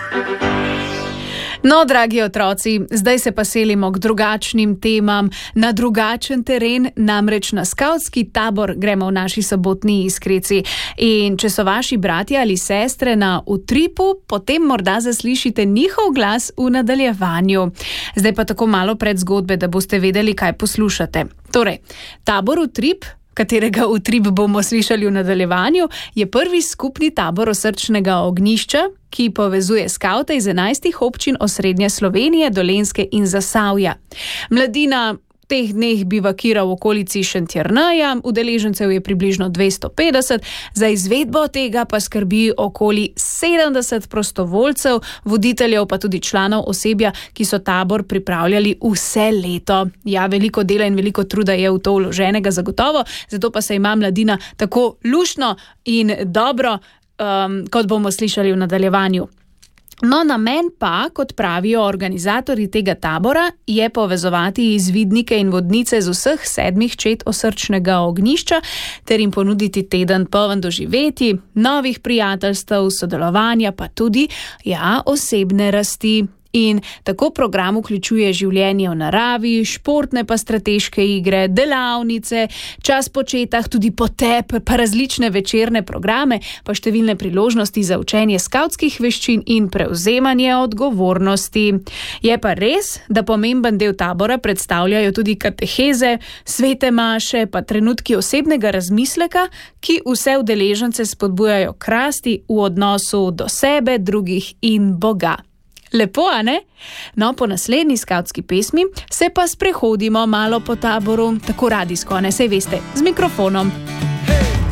No, dragi otroci, zdaj se pa selimo k drugačnim temam, na drugačen teren, namreč na skavtski tabor gremo v naši sobotni Iskrici. In če so vaši bratje ali sestre na utripu, potem morda zaslišite njihov glas v nadaljevanju. Zdaj pa tako malo pred zgodbe, da boste vedeli, kaj poslušate. Torej, tabor Utrip, katerega utrip bomo slišali v nadaljevanju, je prvi skupni tabor osrčnega ognjišča, ki povezuje skavte iz 11 občin osrednje Slovenije, Dolenjske in Zasavja. Mladina teh dneh bivakira v okolici Šentjerneja, udeležencev je približno 250, za izvedbo tega pa skrbi okoli 70 prostovoljcev, voditeljev pa tudi članov osebja, ki so tabor pripravljali vse leto. Ja, veliko dela in veliko truda je v to vloženega zagotovo, zato pa se ima mladina tako luštno in dobro, kot bomo slišali v nadaljevanju. No, namen pa, kot pravijo organizatorji tega tabora, je povezovati izvidnike in vodnice z vseh 7 čet osrčnega ognjišča ter jim ponuditi teden poln doživetij, novih prijateljstev, sodelovanja, pa tudi, osebne rasti. In tako program vključuje življenje v naravi, športne pa strateške igre, delavnice, čas po četah, tudi potep, pa različne večerne programe, pa številne priložnosti za učenje skavtskih veščin in prevzemanje odgovornosti. Je pa res, da pomemben del tabora predstavljajo tudi kateheze, svete maše, pa trenutki osebnega razmisleka, ki vse udeležence spodbujajo k rasti v odnosu do sebe, drugih in Boga. Lepo, a ne? No, po naslednji skavtski pesmi se pa sprehodimo malo po taboru, tako radijsko, ne, saj veste, z mikrofonom.